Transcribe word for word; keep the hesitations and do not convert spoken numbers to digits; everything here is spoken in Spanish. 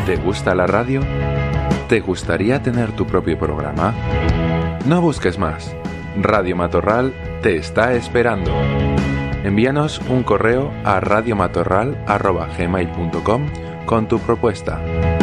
¿Te gusta la radio? ¿Te gustaría tener tu propio programa? No busques más. Radio Matorral te está esperando. Envíanos un correo a radiomatorral arroba gmail punto com con tu propuesta.